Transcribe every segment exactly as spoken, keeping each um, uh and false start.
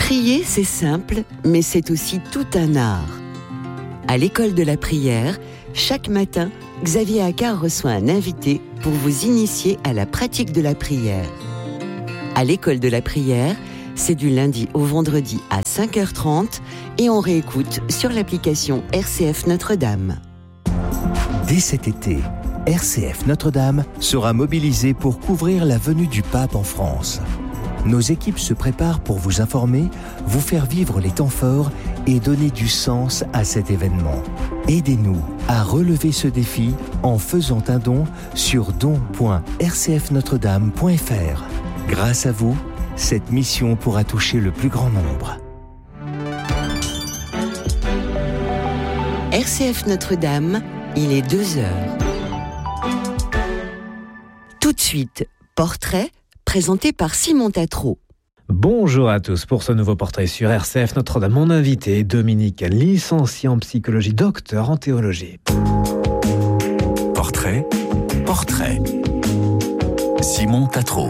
Prier, c'est simple, mais c'est aussi tout un art. À l'école de la prière, chaque matin, Xavier Accart reçoit un invité pour vous initier à la pratique de la prière. À l'école de la prière, c'est du lundi au vendredi à cinq heures trente et on réécoute sur l'application R C F Notre-Dame. Dès cet été, R C F Notre-Dame sera mobilisée pour couvrir la venue du pape en France. Nos équipes se préparent pour vous informer, vous faire vivre les temps forts et donner du sens à cet événement. Aidez-nous à relever ce défi en faisant un don sur don point r c f notre dame point f r. Grâce à vous, cette mission pourra toucher le plus grand nombre. R C F Notre-Dame, il est deux heures. Tout de suite, portrait présenté par Simon Tatro. Bonjour à tous pour ce nouveau portrait sur R C F Notre-Dame. Mon invité est Dominique, licencié en psychologie, docteur en théologie. Portrait, portrait. Simon Tatro.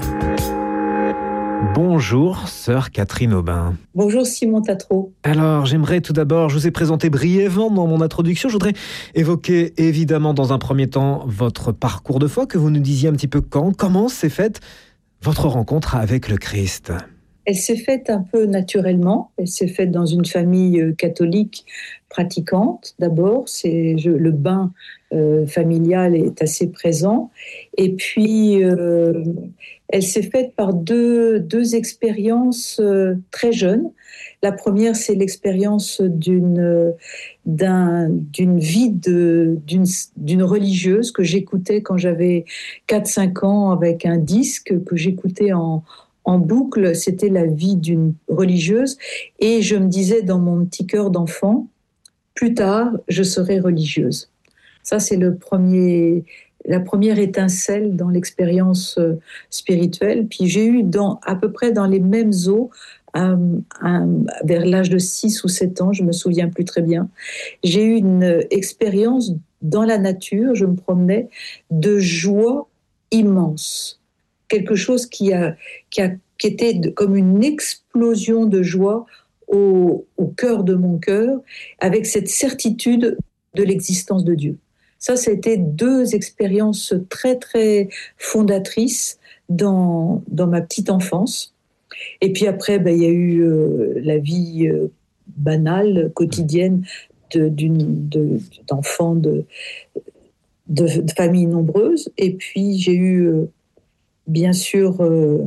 Bonjour, sœur Catherine Aubin. Bonjour Simon Tatro. Alors, j'aimerais tout d'abord, je vous ai présenté brièvement dans mon introduction, je voudrais évoquer évidemment dans un premier temps votre parcours de foi, que vous nous disiez un petit peu quand, comment s'est faite votre rencontre avec le Christ. Elle s'est faite un peu naturellement. Elle s'est faite dans une famille catholique pratiquante. D'abord, c'est je, le bain euh, familial est assez présent. Et puis, euh, elle s'est faite par deux, deux expériences euh, très jeunes. La première, c'est l'expérience d'une, d'un, d'une vie de, d'une, d'une religieuse que j'écoutais quand j'avais quatre cinq ans avec un disque que j'écoutais en, en boucle. C'était la vie d'une religieuse. Et je me disais dans mon petit cœur d'enfant, plus tard, je serai religieuse. Ça, c'est le premier, la première étincelle dans l'expérience spirituelle. Puis j'ai eu dans, à peu près dans les mêmes eaux, Um, um, vers l'âge de six ou sept ans, je me souviens plus très bien, j'ai eu une expérience dans la nature, je me promenais, de joie immense. Quelque chose qui, a, qui, a, qui était de, comme une explosion de joie au, au cœur de mon cœur, avec cette certitude de l'existence de Dieu. Ça, c'était deux expériences très, très fondatrices dans, dans ma petite enfance. Et puis après, ben, il y a eu euh, la vie euh, banale, quotidienne de, d'une, de, d'enfants de, de, de familles nombreuses. Et puis j'ai eu, euh, bien sûr, euh,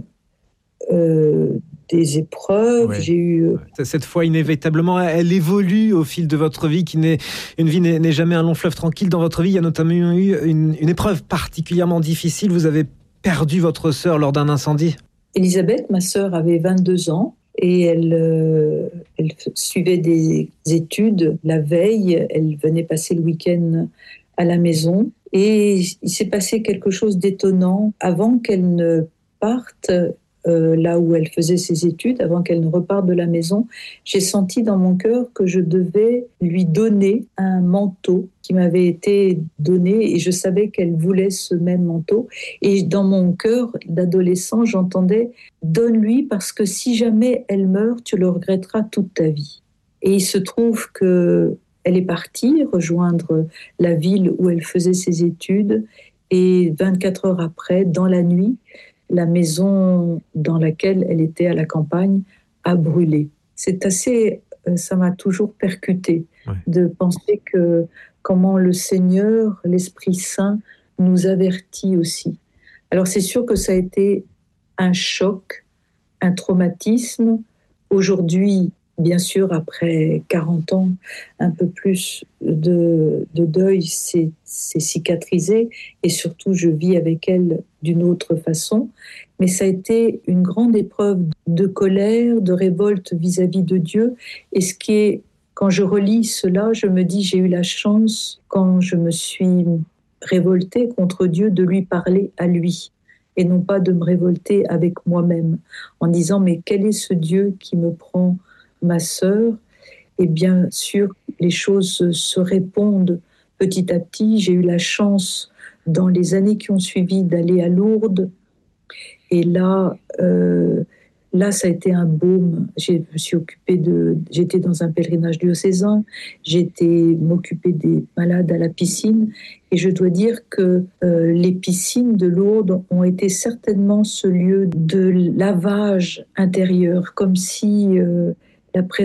euh, des épreuves. Ouais. J'ai eu, euh... Cette foi, inévitablement, elle évolue au fil de votre vie, qui n'est, une vie n'est, n'est jamais un long fleuve tranquille. Dans votre vie, il y a notamment eu une, une épreuve particulièrement difficile. Vous avez perdu votre sœur lors d'un incendie. Elisabeth, ma sœur, avait vingt-deux ans et elle, euh, elle suivait des études la veille. Elle venait passer le week-end à la maison. Et il s'est passé quelque chose d'étonnant. Avant qu'elle ne parte euh, là où elle faisait ses études, avant qu'elle ne reparte de la maison, j'ai senti dans mon cœur que je devais lui donner un manteau qui m'avait été donné et je savais qu'elle voulait ce même manteau. Et dans mon cœur d'adolescent, j'entendais « donne-lui parce que si jamais elle meurt, tu le regretteras toute ta vie ». Et il se trouve qu'elle est partie rejoindre la ville où elle faisait ses études et vingt-quatre heures après, dans la nuit, la maison dans laquelle elle était à la campagne a brûlé. C'est assez, ça m'a toujours percuté ouais. de penser que comment le Seigneur, l'Esprit Saint, nous avertit aussi. Alors c'est sûr que ça a été un choc, un traumatisme. Aujourd'hui, bien sûr, après quarante ans, un peu plus de, de deuil, c'est, c'est cicatrisé et surtout, je vis avec elle d'une autre façon. Mais ça a été une grande épreuve de colère, de révolte vis-à-vis de Dieu. Et ce qui est, quand je relis cela, je me dis, j'ai eu la chance, quand je me suis révoltée contre Dieu, de lui parler à lui. Et non pas de me révolter avec moi-même, en disant, mais quel est ce Dieu qui me prend ma sœur? Et bien sûr, les choses se répondent petit à petit. J'ai eu la chance, dans les années qui ont suivi, d'aller à Lourdes. Et là, euh, là, ça a été un baume. Je me suis occupée de... J'étais dans un pèlerinage diocésain, j'ai été m'occuper des malades à la piscine, et je dois dire que euh, les piscines de Lourdes ont été certainement ce lieu de lavage intérieur, comme si euh, la présence